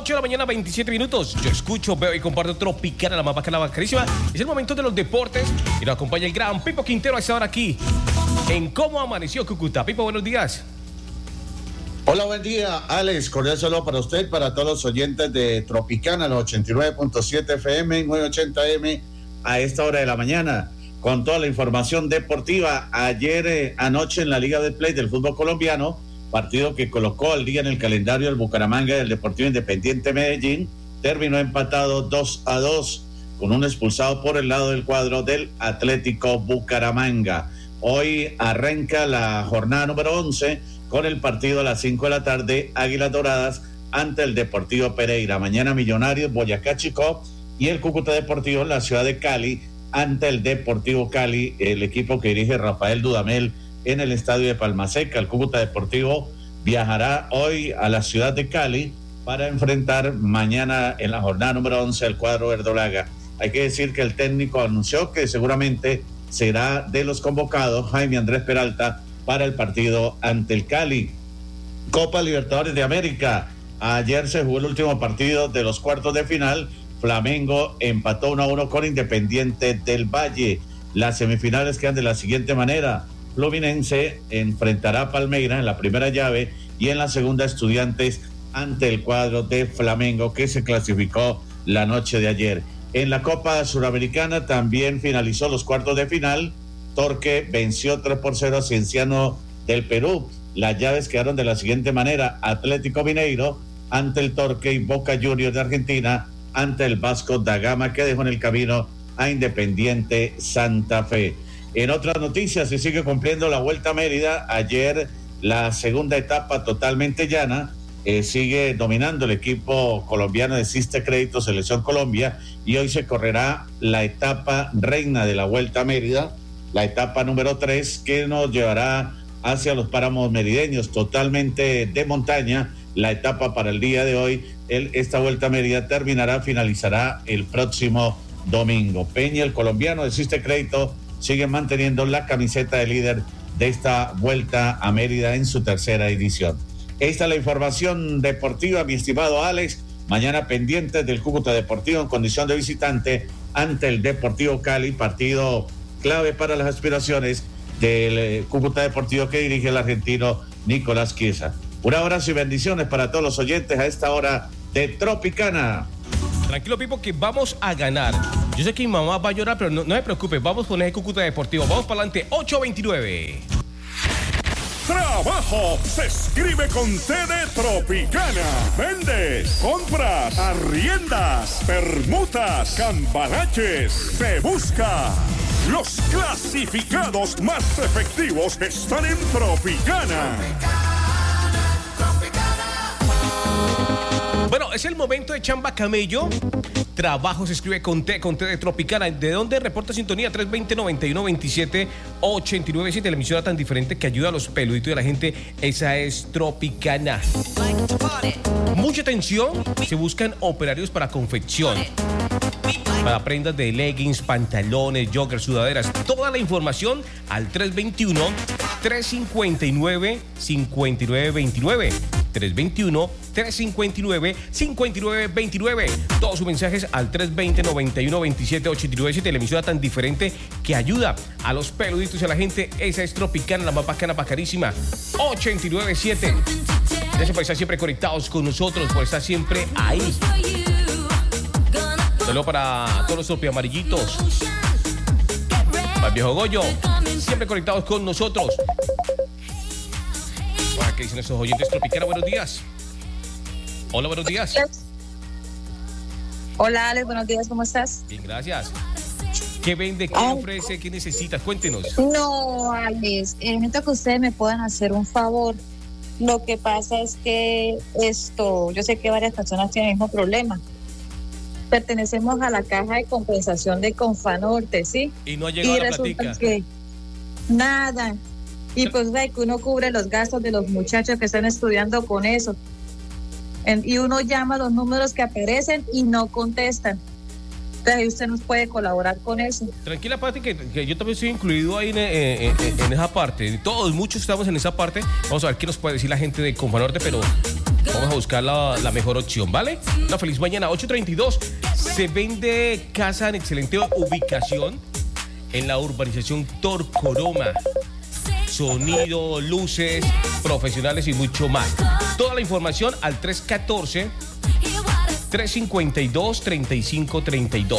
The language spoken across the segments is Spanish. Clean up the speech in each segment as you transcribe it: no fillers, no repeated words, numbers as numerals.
8 de la mañana, 27 minutos. Yo escucho, veo y comparto Tropicana, la más bacana, bacanísima. Es el momento de los deportes y nos acompaña el gran Pipo Quintero a esta hora aquí en Cómo Amaneció Cúcuta. Pipo, buenos días. Hola, buen día, Alex. Cordial saludo para usted, para todos los oyentes de Tropicana, los 89.7 FM, 980M, a esta hora de la mañana, con toda la información deportiva. Ayer, anoche, en la Liga de Play del fútbol colombiano, partido que colocó al día en el calendario el Bucaramanga y el Deportivo Independiente Medellín, terminó empatado 2-2, con un expulsado por el lado del cuadro del Atlético Bucaramanga. Hoy arranca la jornada número 11 con el partido a las 5 de la tarde, Águilas Doradas ante el Deportivo Pereira. Mañana Millonarios, Boyacá Chicó y el Cúcuta Deportivo en la ciudad de Cali ante el Deportivo Cali, el equipo que dirige Rafael Dudamel en el estadio de Palmaseca. El Cúcuta Deportivo viajará hoy a la ciudad de Cali para enfrentar mañana en la jornada número 11 al cuadro verdolaga. Hay que decir que el técnico anunció que seguramente será de los convocados Jaime Andrés Peralta para el partido ante el Cali. Copa Libertadores de América. Ayer se jugó el último partido de los cuartos de final. Flamengo empató 1-1 con Independiente del Valle. Las semifinales quedan de la siguiente manera: Fluminense enfrentará a Palmeiras en la primera llave y en la segunda Estudiantes ante el cuadro de Flamengo, que se clasificó la noche de ayer. En la Copa Suramericana también finalizó los cuartos de final. Torque venció 3-0 a Cienciano del Perú. Las llaves quedaron de la siguiente manera: Atlético Mineiro ante el Torque y Boca Juniors de Argentina ante el Vasco da Gama, que dejó en el camino a Independiente Santa Fe. En otras noticias, se sigue cumpliendo la Vuelta a Mérida. Ayer la segunda etapa totalmente llana, sigue dominando el equipo colombiano de Siste Crédito Selección Colombia, y hoy se correrá la etapa reina de la Vuelta a Mérida, la etapa número 3, que nos llevará hacia los páramos merideños, totalmente de montaña. La etapa para el día de hoy, esta Vuelta a Mérida finalizará el próximo domingo. Peña, el colombiano de Siste Crédito, sigue manteniendo la camiseta de líder de esta Vuelta a Mérida en su tercera edición. Esta es la información deportiva, mi estimado Alex. Mañana pendientes del Cúcuta Deportivo en condición de visitante ante el Deportivo Cali, partido clave para las aspiraciones del Cúcuta Deportivo que dirige el argentino Nicolás Chiesa. Un abrazo y bendiciones para todos los oyentes a esta hora de Tropicana. Tranquilo, Pipo, que vamos a ganar. Yo sé que mi mamá va a llorar, pero no me preocupe. Vamos con el Cúcuta Deportivo. Vamos para adelante, 8:29. Trabajo se escribe con T de Tropicana. Vendes, compras, arriendas, permutas, cambalaches. Se busca. Los clasificados más efectivos están en Tropicana. Bueno, es el momento de Chamba Camello. Trabajo se escribe con T de Tropicana. ¿De dónde reporta sintonía? 320-91-27-897. La emisora tan diferente que ayuda a los peluditos de la gente. Esa es Tropicana. Mucha atención. Se buscan operarios para confección, para prendas de leggings, pantalones, joggers, sudaderas. Toda la información al 321-359-5929. 321-359-5929. Todos sus mensajes al 320-91-27-897. La emisora tan diferente que ayuda a los peluditos y a la gente. Esa es Tropicana, la más bacana, bacanísima. 897. Gracias por estar siempre conectados con nosotros, por estar siempre ahí. Saludos para todos los tropiamarillitos. Para el viejo Goyo, siempre conectados con nosotros. ¿Qué dicen esos oyentes? Tropicana, buenos días. Hola, buenos días. Hola, Alex, buenos días, ¿cómo estás? Bien, gracias. ¿Qué vende? ¿Qué ofrece? ¿Qué necesitas? Cuéntenos. No, Alex, necesito que ustedes me puedan hacer un favor. Lo que pasa es que yo sé que varias personas tienen el mismo problema. Pertenecemos a la caja de compensación de Confanorte, ¿sí? Y no ha llegado la platica. Que nada. Y pues ve que uno cubre los gastos de los muchachos que están estudiando con eso. Y uno llama a los números que aparecen y no contestan. Entonces usted nos puede colaborar con eso. Tranquila, Pati, que yo también estoy incluido ahí en esa parte. Todos, muchos estamos en esa parte. Vamos a ver qué nos puede decir la gente de Confanorte, pero Vamos a buscar la mejor opción, ¿vale? Una feliz mañana, 8:32. Se vende casa en excelente ubicación en la urbanización Torcoroma. Sonido, luces, profesionales y mucho más. Toda la información al 314-352-3532.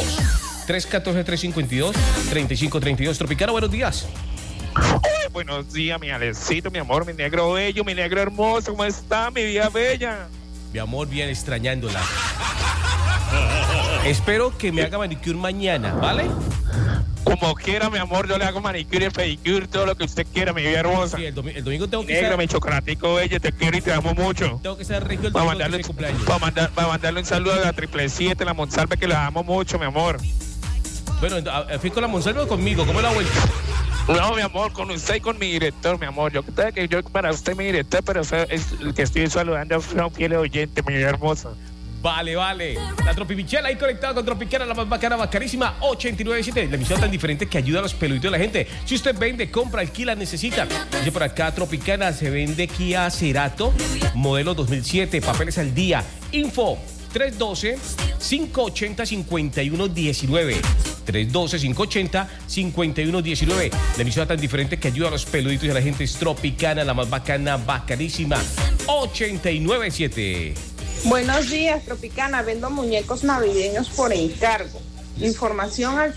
314-352-3532. Tropicana, buenos días. Buenos días, mi Alecito, mi amor, mi negro bello, mi negro hermoso. ¿Cómo está, mi vida bella? Mi amor, bien extrañándola. Espero que me haga manicure mañana, ¿vale? Como quiera, mi amor, yo le hago manicure, pedicure, todo lo que usted quiera, mi vida hermosa. Sí, el domingo tengo que Negro, estar... mi chocolatico bello, te quiero y te amo mucho. Tengo que estar regio el Para domingo de mi cumpleaños. mandarle un saludo a la 777, la Monsalve, que la amo mucho, mi amor. Bueno, ¿fui con la Monsalve o conmigo? ¿Cómo es la vuelta? No, mi amor, con usted y con mi director, mi amor. Yo creo que yo para usted mi director, pero es el que estoy saludando es un fiel oyente, mi vida hermosa. Vale. La Tropipichela ahí conectada con Tropicana, la más bacana, bacanísima, 89.7. La emisión tan diferente que ayuda a los peluditos de la gente. Si usted vende, compra, alquila, necesita. Dice por acá, Tropicana, se vende Kia Cerato, modelo 2007, papeles al día. Info 312-580-5119. 312-580-5119. La emisora tan diferente que ayuda a los peluditos de la gente es Tropicana, la más bacana, bacanísima, 89.7. Buenos días, Tropicana. Vendo muñecos navideños por encargo. Información al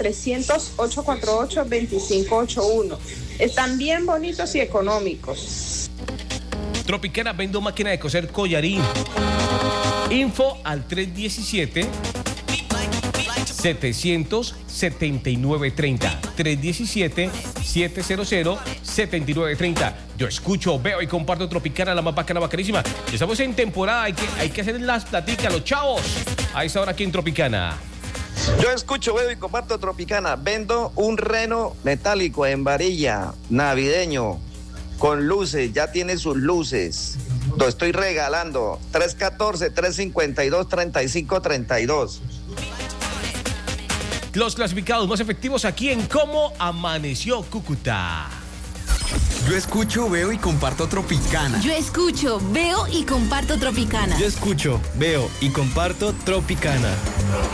300-848-2581. Están bien bonitos y económicos. Tropicana, vendo máquina de coser collarín. Info al 317-700-7930. 317-700-7930. Yo escucho, veo y comparto Tropicana, la más bacana, bacanísima. Ya estamos en temporada, hay que hacer las platicas, los chavos. A esta hora aquí en Tropicana. Yo escucho, veo y comparto Tropicana. Vendo un reno metálico en varilla, navideño, con luces, ya tiene sus luces. Lo estoy regalando. 314-352-3532. Los clasificados más efectivos aquí en Cómo Amaneció Cúcuta. Yo escucho, veo y comparto Tropicana. Yo escucho, veo y comparto Tropicana. Yo escucho, veo y comparto Tropicana.